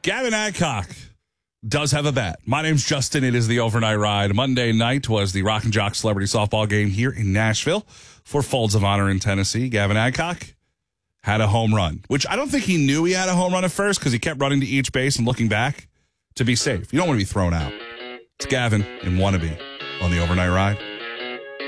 Gavin Adcock does have a bet. My name's Justin. It is the Overnight Ride. Monday night was the Rock and Jock Celebrity Softball game here in Nashville for Folds of Honor in Tennessee. Gavin Adcock had a home run, which I don't think he knew he had a home run at first because he kept running to each base and looking back to be safe. You don't want to be thrown out. It's Gavin and Wannabe on the Overnight Ride.